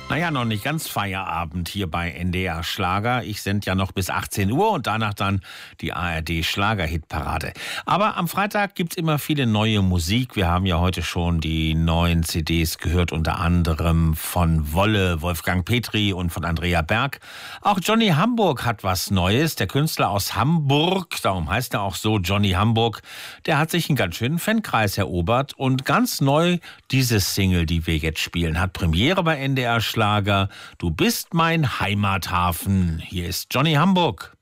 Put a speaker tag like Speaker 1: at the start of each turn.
Speaker 1: Naja, noch nicht ganz Feierabend hier bei NDR Schlager. Ich sende ja noch bis 18 Uhr und danach dann die ARD Schlager-Hitparade. Aber am Freitag gibt's immer viele neue Musik. Wir haben ja heute schon die neuen CDs gehört, unter anderem von Wolle, Wolfgang Petri und von Andrea Berg. Auch Johnny Hamburg hat was Neues. Der Künstler aus Hamburg, darum heißt er auch so, Johnny Hamburg, der hat sich einen ganz schönen Fankreis erobert. Und ganz neu diese Single, die wir jetzt spielen, hat Premiere bei NDR Schlager. Du bist mein Heimathafen. Hier ist Johnny Hamburg.